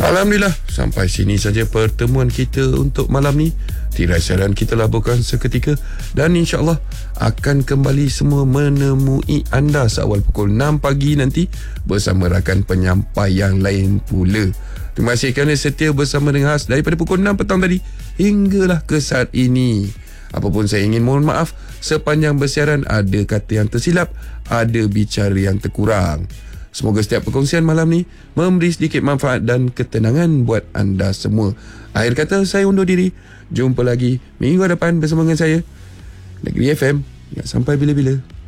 Alhamdulillah, sampai sini saja pertemuan kita untuk malam ni. Tirai siaran kita laburkan seketika dan insyaAllah akan kembali semua menemui anda seawal pukul 6 pagi nanti bersama rakan penyampai yang lain pula. Terima kasih kerana setia bersama dengan khas daripada pukul 6 petang tadi hinggalah ke saat ini. Apapun saya ingin mohon maaf sepanjang bersiaran ada kata yang tersilap, ada bicara yang terkurang. Semoga setiap perkongsian malam ni memberi sedikit manfaat dan ketenangan buat anda semua. Akhir kata, saya undur diri. Jumpa lagi minggu depan bersama dengan saya, Negeri FM. Sampai bila-bila.